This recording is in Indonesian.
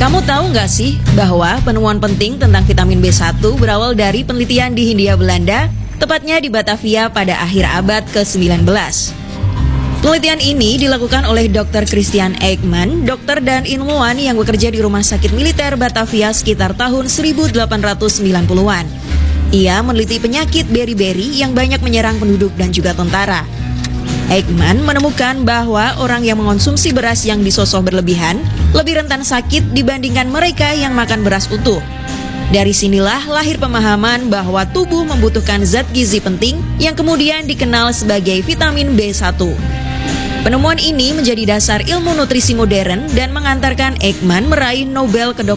Kamu tahu nggak sih bahwa penemuan penting tentang vitamin B1 berawal dari penelitian di Hindia Belanda, tepatnya di Batavia pada akhir abad ke-19. Penelitian ini dilakukan oleh Dr. Christian Eijkman, dokter dan ilmuwan yang bekerja di Rumah Sakit Militer Batavia sekitar tahun 1890-an. Ia meneliti penyakit beri-beri yang banyak menyerang penduduk dan juga tentara. Eijkman menemukan bahwa orang yang mengonsumsi beras yang disosok berlebihan lebih rentan sakit dibandingkan mereka yang makan beras utuh. Dari sinilah lahir pemahaman bahwa tubuh membutuhkan zat gizi penting yang kemudian dikenal sebagai vitamin B1. Penemuan ini menjadi dasar ilmu nutrisi modern dan mengantarkan Eijkman meraih Nobel kedokteran